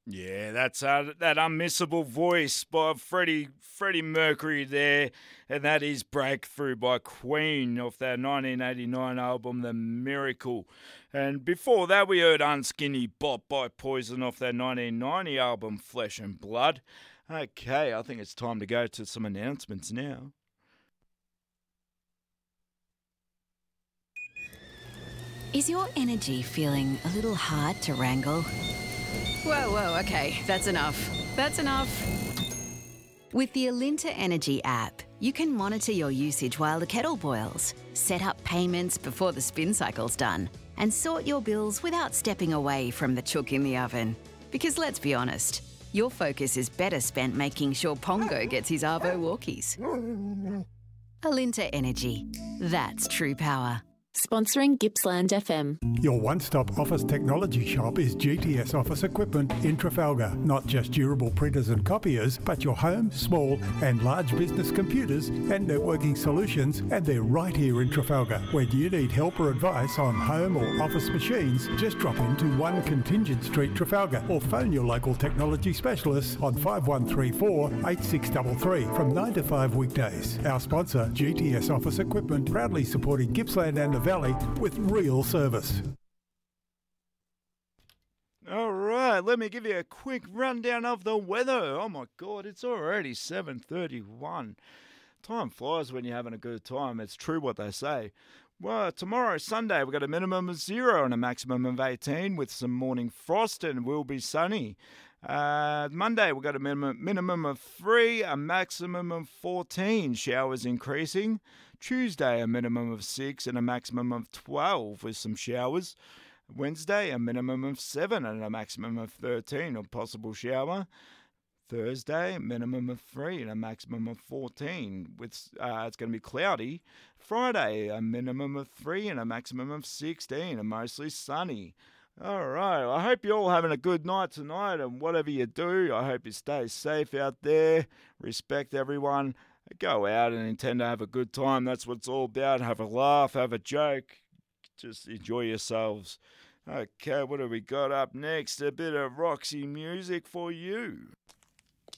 Yeah, that's that unmissable voice by Freddie Mercury there, and that is "Breakthrough" by Queen off their 1989 album "The Miracle." And before that, we heard "Unskinny Bop" by Poison off their 1990 album "Flesh and Blood." Okay, I think it's time to go to some announcements now. Is your energy feeling a little hard to wrangle? Whoa, okay, that's enough. That's enough. With the Alinta Energy app, you can monitor your usage while the kettle boils, set up payments before the spin cycle's done, and sort your bills without stepping away from the chook in the oven. Because let's be honest, your focus is better spent making sure Pongo gets his Arvo walkies. Alinta Energy. That's true power. Sponsoring Gippsland FM. Your one-stop office technology shop is GTS Office Equipment in Trafalgar. Not just durable printers and copiers, but your home, small and large business computers and networking solutions, and they're right here in Trafalgar. When you need help or advice on home or office machines, just drop into 1 Contingent Street, Trafalgar, or phone your local technology specialists on 5134 8633 from 9 to 5 weekdays. Our sponsor, GTS Office Equipment, proudly supporting Gippsland and the Valley with real service. All right, let me give you a quick rundown of the weather. Oh my God, it's already 7:31. Time flies when you're having a good time. It's true what they say. Well, tomorrow, Sunday, we've got a minimum of 0 and a maximum of 18 with some morning frost and will be sunny. Monday, we've got a minimum of 3, a maximum of 14, showers increasing. Tuesday, a minimum of 6 and a maximum of 12 with some showers. Wednesday, a minimum of 7 and a maximum of 13, a possible shower. Thursday, a minimum of 3 and a maximum of 14. It's going to be cloudy. Friday, a minimum of 3 and a maximum of 16, and mostly sunny. All right, I hope you're all having a good night tonight, and whatever you do, I hope you stay safe out there. Respect everyone. Go out and intend to have a good time. That's what it's all about. Have a laugh, have a joke. Just enjoy yourselves. Okay, what have we got up next? A bit of Roxy music for you.